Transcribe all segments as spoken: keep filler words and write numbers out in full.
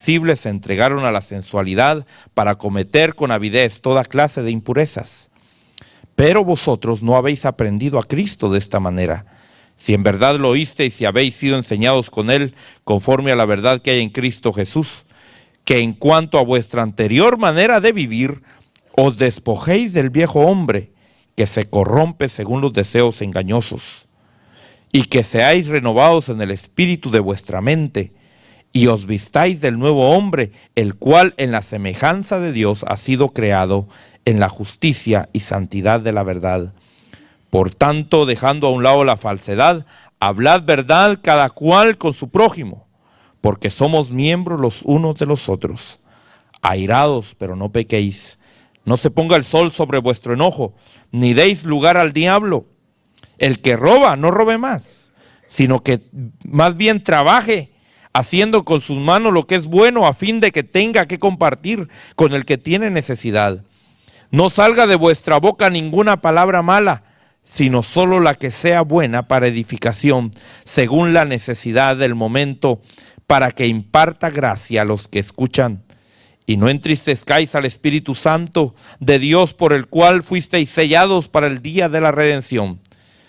irascibles se entregaron a la sensualidad para cometer con avidez toda clase de impurezas. Pero vosotros no habéis aprendido a Cristo de esta manera. Si en verdad lo oísteis y habéis sido enseñados con Él conforme a la verdad que hay en Cristo Jesús, que en cuanto a vuestra anterior manera de vivir, os despojéis del viejo hombre, que se corrompe según los deseos engañosos, y que seáis renovados en el espíritu de vuestra mente, y os vistáis del nuevo hombre, el cual en la semejanza de Dios ha sido creado en la justicia y santidad de la verdad. Por tanto, dejando a un lado la falsedad, hablad verdad cada cual con su prójimo, porque somos miembros los unos de los otros. Airados, pero no pequéis. No se ponga el sol sobre vuestro enojo, ni deis lugar al diablo. El que roba, no robe más, sino que más bien trabaje, haciendo con sus manos lo que es bueno, a fin de que tenga que compartir con el que tiene necesidad. No salga de vuestra boca ninguna palabra mala, sino solo la que sea buena para edificación, según la necesidad del momento, para que imparta gracia a los que escuchan. Y no entristezcáis al Espíritu Santo de Dios, por el cual fuisteis sellados para el día de la redención.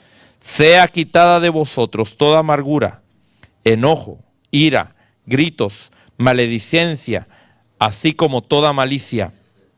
Sea quitada de vosotros toda amargura, enojo, ira, gritos, maledicencia, así como toda malicia.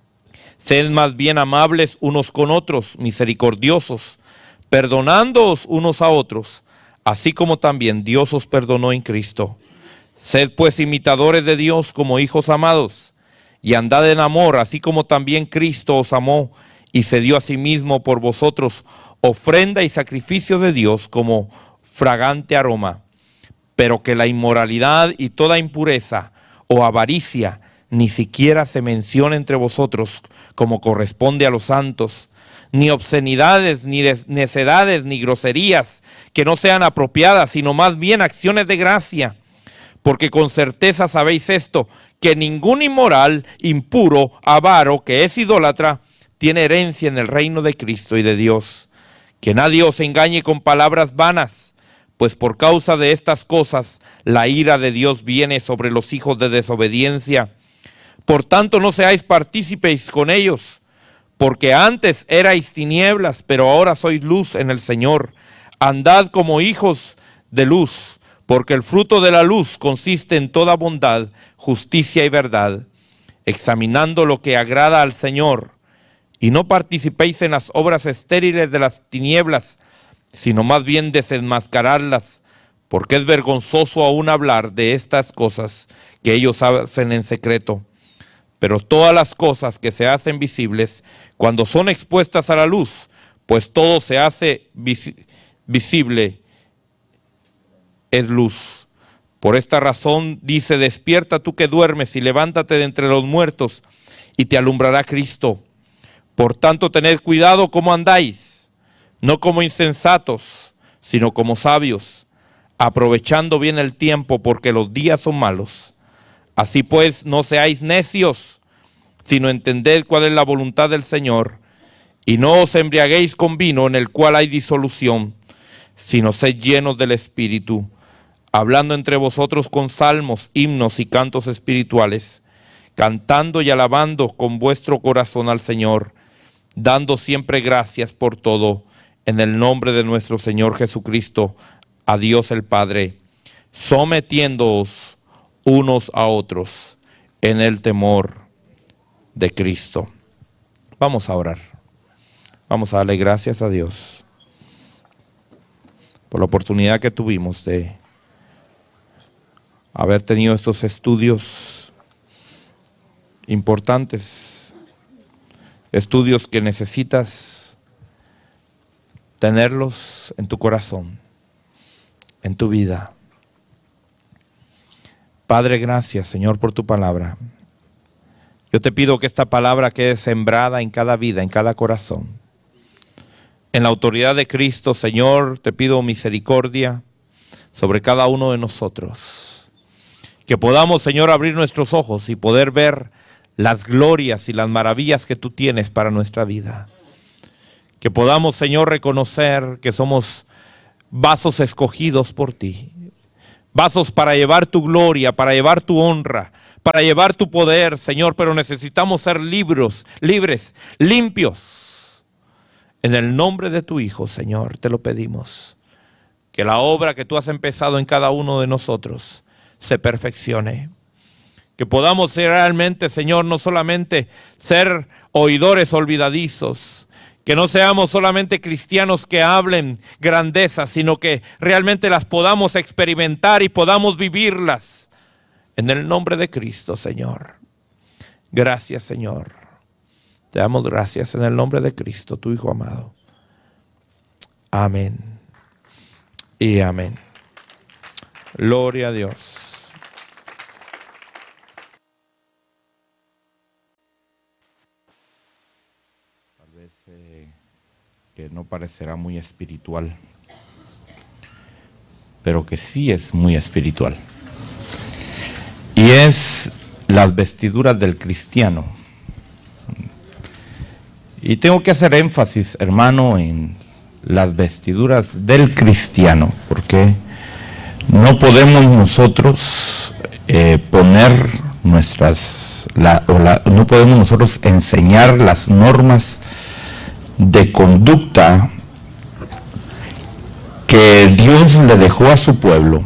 Sed más bien amables unos con otros, misericordiosos, perdonándoos unos a otros, así como también Dios os perdonó en Cristo. Sed pues imitadores de Dios como hijos amados, y andad en amor, así como también Cristo os amó y se dio a sí mismo por vosotros, ofrenda y sacrificio de Dios como fragante aroma. Pero que la inmoralidad y toda impureza o avaricia ni siquiera se mencione entre vosotros, como corresponde a los santos, ni obscenidades, ni necedades, ni groserías, que no sean apropiadas, sino más bien acciones de gracia. Porque con certeza sabéis esto, que ningún inmoral, impuro, avaro, que es idólatra, tiene herencia en el reino de Cristo y de Dios. Que nadie os engañe con palabras vanas, pues por causa de estas cosas la ira de Dios viene sobre los hijos de desobediencia. Por tanto, no seáis partícipes con ellos, porque antes erais tinieblas, pero ahora sois luz en el Señor. Andad como hijos de luz, porque el fruto de la luz consiste en toda bondad, justicia y verdad, examinando lo que agrada al Señor. Y no participéis en las obras estériles de las tinieblas, sino más bien desenmascararlas, porque es vergonzoso aún hablar de estas cosas que ellos hacen en secreto. Pero todas las cosas que se hacen visibles, cuando son expuestas a la luz, pues todo se hace vis- visible, es luz. Por esta razón dice, despierta tú que duermes y levántate de entre los muertos y te alumbrará Cristo. Por tanto, tened cuidado cómo andáis, no como insensatos, sino como sabios, aprovechando bien el tiempo, porque los días son malos. Así pues, no seáis necios, sino entended cuál es la voluntad del Señor, y no os embriaguéis con vino en el cual hay disolución, sino sed llenos del Espíritu, hablando entre vosotros con salmos, himnos y cantos espirituales, cantando y alabando con vuestro corazón al Señor, dando siempre gracias por todo, en el nombre de nuestro Señor Jesucristo, a Dios el Padre, sometiéndoos unos a otros en el temor de Cristo. Vamos a orar. Vamos a darle gracias a Dios por la oportunidad que tuvimos de haber tenido estos estudios importantes, estudios que necesitas tenerlos en tu corazón, en tu vida. Padre, gracias, Señor, por tu palabra. Yo te pido que esta palabra quede sembrada en cada vida, en cada corazón. En la autoridad de Cristo, Señor, te pido misericordia sobre cada uno de nosotros. Que podamos, Señor, abrir nuestros ojos y poder ver las glorias y las maravillas que tú tienes para nuestra vida. Que podamos, Señor, reconocer que somos vasos escogidos por ti. Vasos para llevar tu gloria, para llevar tu honra, para llevar tu poder, Señor, pero necesitamos ser libres, libres, limpios. En el nombre de tu Hijo, Señor, te lo pedimos. Que la obra que tú has empezado en cada uno de nosotros se perfeccione. Que podamos ser realmente, Señor, no solamente ser oidores olvidadizos, que no seamos solamente cristianos que hablen grandezas, sino que realmente las podamos experimentar y podamos vivirlas. En el nombre de Cristo, Señor. Gracias, Señor. Te damos gracias en el nombre de Cristo, tu Hijo amado. Amén. Y amén. Gloria a Dios. Tal vez eh, que no parecerá muy espiritual, pero que sí es muy espiritual. Y es las vestiduras del cristiano. Y tengo que hacer énfasis, hermano, en las vestiduras del cristiano, porque no podemos nosotros eh, poner nuestras, la, o la, no podemos nosotros enseñar las normas de conducta que Dios le dejó a su pueblo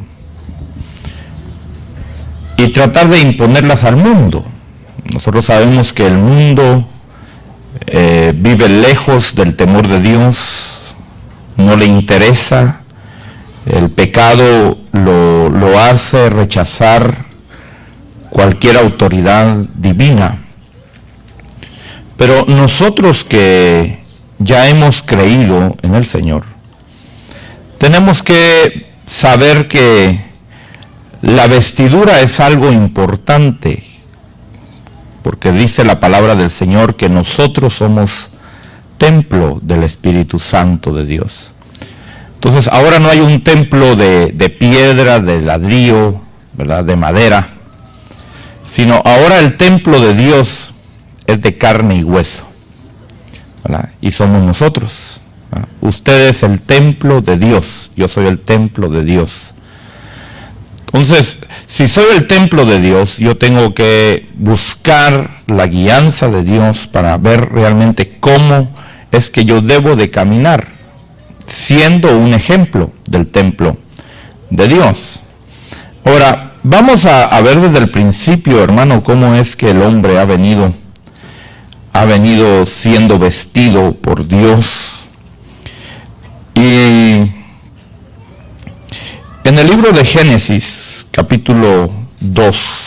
y tratar de imponerlas al mundo. Nosotros sabemos que el mundo eh, vive lejos del temor de Dios, no le interesa, el pecado lo, lo hace rechazar cualquier autoridad divina. Pero nosotros que ya hemos creído en el Señor, tenemos que saber que la vestidura es algo importante, porque dice la palabra del Señor que nosotros somos templo del Espíritu Santo de Dios. Entonces ahora no hay un templo de, de piedra, de ladrillo, ¿verdad?, de madera, sino ahora el templo de Dios es de carne y hueso, ¿verdad? Y somos nosotros, ¿verdad? Usted es el templo de Dios, yo soy el templo de Dios. Entonces, si soy el templo de Dios, yo tengo que buscar la guianza de Dios para ver realmente cómo es que yo debo de caminar, siendo un ejemplo del templo de Dios. Ahora, vamos a, a ver desde el principio, hermano, cómo es que el hombre ha venido, ha venido siendo vestido por Dios. Y en el libro de Génesis, capítulo dos,